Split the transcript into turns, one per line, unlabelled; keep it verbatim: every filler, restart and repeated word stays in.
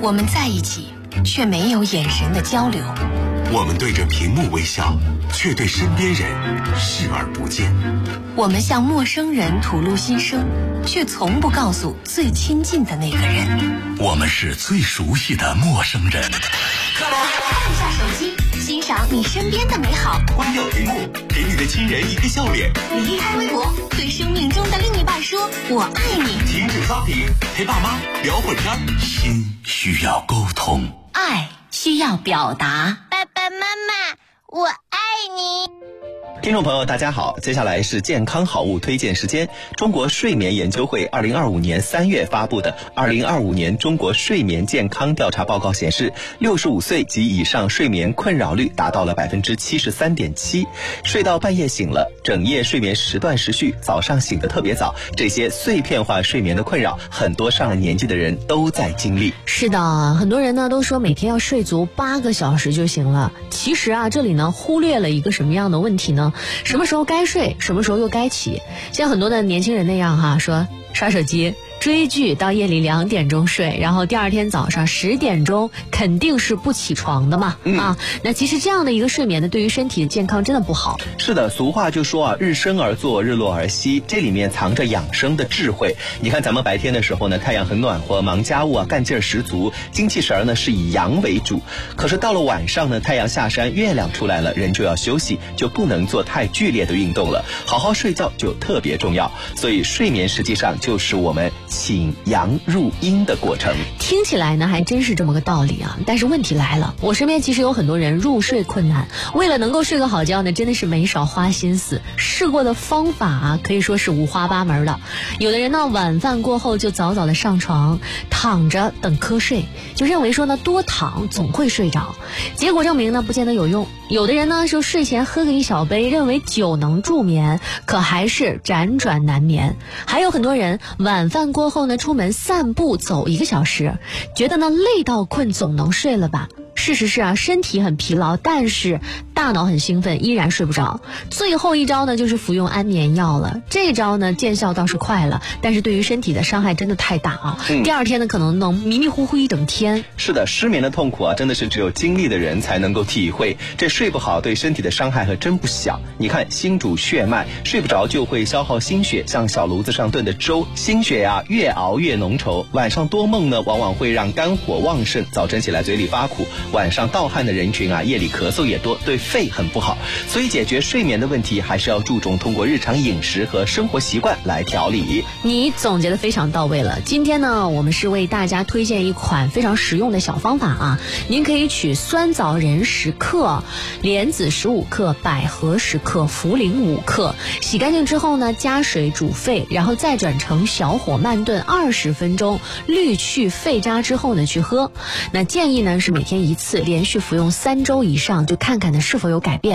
我们在一起，却没有眼神的交流。
我们对着屏幕微笑，却对身边人视而不见。
我们向陌生人吐露心声，却从不告诉最亲近的那个人。
我们是最熟悉的陌生人。
看一下手机，欣赏你身边的美好。
关掉屏幕，给你的亲人一个笑脸。
离开微博，对生命中的另一半说我爱你。
停止刷屏，陪爸妈聊会儿天。
心需要沟通，
爱需要表达。
爸爸妈妈，我爱你。
听众朋友大家好，接下来是健康好物推荐时间。中国睡眠研究会二零二五年三月发布的二零二五年中国睡眠健康调查报告显示，六十五岁及以上睡眠困扰率达到了百分之七十三点七。睡到半夜醒了，整夜睡眠时断时续，早上醒得特别早，这些碎片化睡眠的困扰，很多上了年纪的人都在经历。
是的，很多人呢都说每天要睡足八个小时就行了。其实啊，这里呢忽略了一个什么样的问题呢？什么时候该睡，什么时候又该起？像很多的年轻人那样哈，说刷手机追剧到夜里两点钟睡，然后第二天早上十点钟肯定是不起床的嘛、嗯、啊，那其实这样的一个睡眠呢，对于身体的健康真的不好。
是的，俗话就说啊，日升而作，日落而息，这里面藏着养生的智慧。你看咱们白天的时候呢，太阳很暖和，忙家务啊，干劲儿十足，精气神呢是以阳为主。可是到了晚上呢，太阳下山，月亮出来了，人就要休息，就不能做太剧烈的运动了，好好睡觉就特别重要。所以睡眠实际上就是我们请阳入阴的过程。
听起来呢还真是这么个道理啊，但是问题来了，我身边其实有很多人入睡困难，为了能够睡个好觉呢，真的是没少花心思，试过的方法啊可以说是五花八门的。有的人呢晚饭过后就早早的上床，躺着等瞌睡，就认为说呢多躺总会睡着，结果证明呢不见得有用。有的人呢就睡前喝个一小杯，认为酒能助眠，可还是辗转难眠。还有很多人晚饭过后呢出门散步走一个小时，觉得呢累到困总能睡了吧。事实是啊，身体很疲劳，但是大脑很兴奋，依然睡不着。最后一招呢就是服用安眠药了，这招呢见效倒是快了，但是对于身体的伤害真的太大啊、嗯、第二天呢可能能迷迷糊糊一整天。
是的，失眠的痛苦啊，真的是只有经历的人才能够体会，这睡不好对身体的伤害还真不小。你看，心主血脉，睡不着就会消耗心血，像小炉子上炖的粥，心血啊越熬越浓稠。晚上多梦呢，往往会让肝火旺盛，早晨起来嘴里发苦。晚上盗汗的人群啊，夜里咳嗽也多，对肺很不好。所以解决睡眠的问题，还是要注重通过日常饮食和生活习惯来调理。
你总结的非常到位了。今天呢，我们是为大家推荐一款非常实用的小方法啊，您可以取酸枣仁十克、莲子十五克、百合十克、茯苓五克，洗干净之后呢，加水煮沸，然后再转成小火慢炖二十分钟，滤去废渣之后呢去喝。那建议呢是每天一次，连续服用三周以上，就看看呢是否有改变。